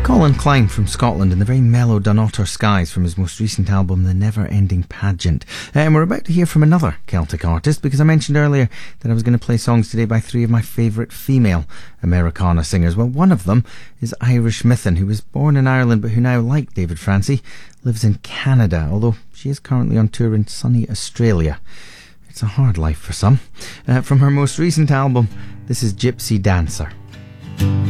Colin Klein from Scotland and the very mellow Dunnottar Skies from his most recent album The Never Ending Pageant. And we're about to hear from another Celtic artist, because I mentioned earlier that I was going to play songs today by three of my favourite female Americana singers. Well, one of them is Irish Mithin, who was born in Ireland but who now, like David Francie, lives in Canada, although she is currently on tour in sunny Australia. It's a hard life for some. From her most recent album, this is Gypsy Dancer.